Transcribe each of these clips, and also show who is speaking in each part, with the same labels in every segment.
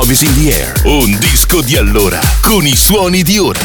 Speaker 1: Love is in the air. Un disco di allora con i suoni di ora.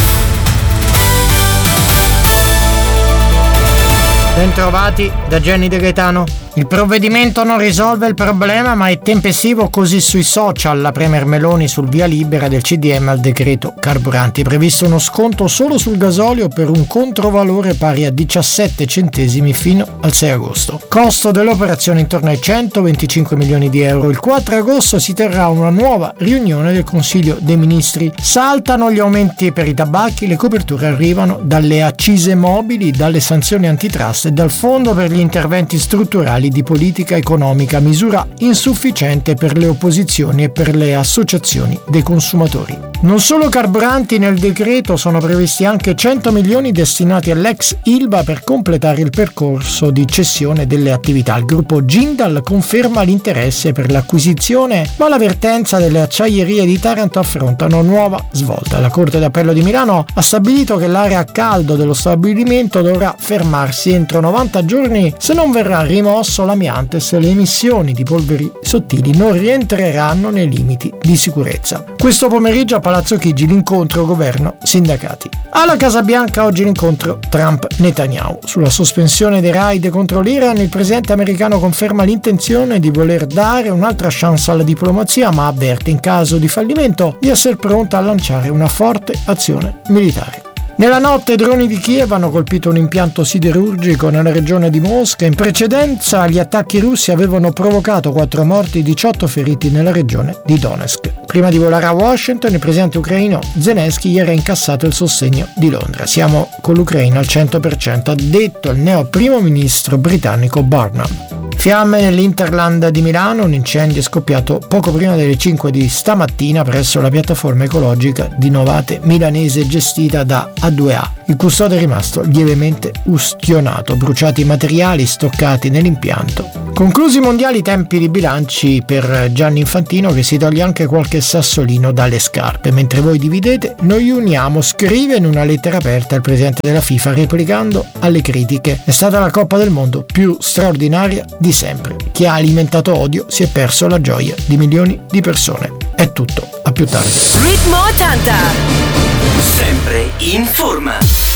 Speaker 2: Bentrovati da Gianni De Gaetano. Il provvedimento non risolve il problema, ma è tempestivo, così sui social la Premier Meloni sul via libera del CDM al decreto carburanti. È previsto uno sconto solo sul gasolio per un controvalore pari a 17 centesimi fino al 6 agosto. Costo dell'operazione intorno ai 125 milioni di euro. Il 4 agosto si terrà una nuova riunione del Consiglio dei Ministri. Saltano gli aumenti per i tabacchi, le coperture arrivano dalle accise mobili, dalle sanzioni antitrust e dal Fondo per gli interventi strutturali di politica economica, misura insufficiente per le opposizioni e per le associazioni dei consumatori. Non solo carburanti, nel decreto sono previsti anche 100 milioni destinati all'ex Ilva per completare il percorso di cessione delle attività. Il gruppo Jindal conferma l'interesse per l'acquisizione, ma l'avvertenza delle acciaierie di Taranto affrontano nuova svolta. La Corte d'Appello di Milano ha stabilito che l'area a caldo dello stabilimento dovrà fermarsi entro 90 giorni se non verrà rimosso l'amianto e se le emissioni di polveri sottili non rientreranno nei limiti di sicurezza. Questo pomeriggio a Palazzo Chigi l'incontro governo-sindacati. Alla Casa Bianca oggi l'incontro Trump-Netanyahu. Sulla sospensione dei raid contro l'Iran il presidente americano conferma l'intenzione di voler dare un'altra chance alla diplomazia, ma avverte in caso di fallimento di essere pronta a lanciare una forte azione militare. Nella notte droni di Kiev hanno colpito un impianto siderurgico nella regione di Mosca. In precedenza gli attacchi russi avevano provocato 4 morti e 18 feriti nella regione di Donetsk. Prima di volare a Washington, il presidente ucraino Zelensky ieri ha incassato il sostegno di Londra. Siamo con l'Ucraina al 100%, ha detto il neo primo ministro britannico Burnham. Fiamme nell'Interland di Milano, un incendio è scoppiato poco prima delle 5 di stamattina presso la piattaforma ecologica di Novate milanese gestita da A2A. Il custode è rimasto lievemente ustionato, bruciati i materiali stoccati nell'impianto. Conclusi i mondiali, tempi di bilanci per Gianni Infantino, che si toglie anche qualche sassolino dalle scarpe. Mentre voi dividete, noi uniamo, scrive in una lettera aperta il presidente della FIFA, replicando alle critiche: è stata la Coppa del Mondo più straordinaria di sempre. Chi ha alimentato odio si è perso la gioia di milioni di persone. È tutto, a più tardi.
Speaker 3: Ritmo 80, sempre in forma.